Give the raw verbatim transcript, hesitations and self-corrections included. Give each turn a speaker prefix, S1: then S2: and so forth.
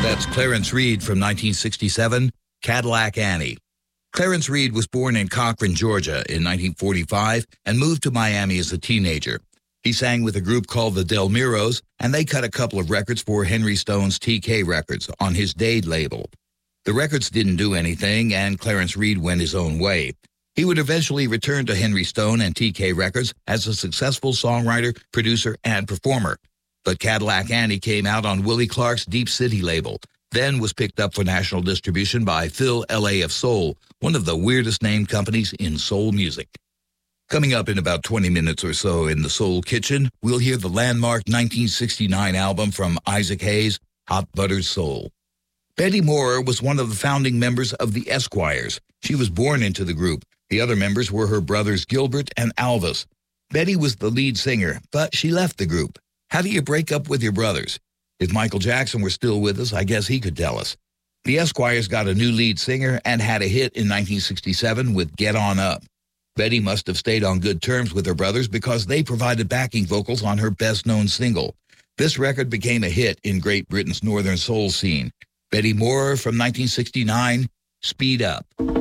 S1: That's Clarence Reid from nineteen sixty-seven, Cadillac Annie. Clarence Reid was born in Cochran, Georgia in nineteen forty-five and moved to Miami as a teenager. He sang with a group called the Del Miros, and they cut a couple of records for Henry Stone's T K Records on his Dade label. The records didn't do anything, and Clarence Reid went his own way. He would eventually return to Henry Stone and T K Records as a successful songwriter, producer, and performer. But Cadillac Annie came out on Willie Clark's Deep City label, then was picked up for national distribution by Phil L A of Soul, one of the weirdest named companies in soul music. Coming up in about twenty minutes or so in the Soul Kitchen, we'll hear the landmark nineteen sixty-nine album from Isaac Hayes, Hot Buttered Soul. Betty Moore was one of the founding members of the Esquires. She was born into the group. The other members were her brothers Gilbert and Alvis. Betty was the lead singer, but she left the group. How do you break up with your brothers? If Michael Jackson were still with us, I guess he could tell us. The Esquires got a new lead singer and had a hit in nineteen sixty-seven with Get On Up. Betty must have stayed on good terms with her brothers because they provided backing vocals on her best-known single. This record became a hit in Great Britain's northern soul scene. Betty Moore from nineteen sixty-nine, Speed Up.